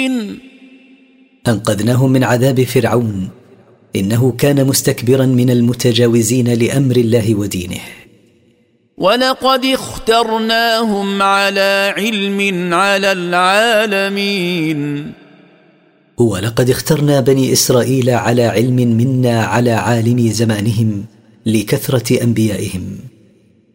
أنقذناهم من عذاب فرعون، إنه كان مستكبرا من المتجاوزين لأمر الله ودينه. ولقد اخترناهم على علم على العالمين. ولقد اخترنا بني إسرائيل على علم منا على عالم زمانهم لكثرة أنبيائهم.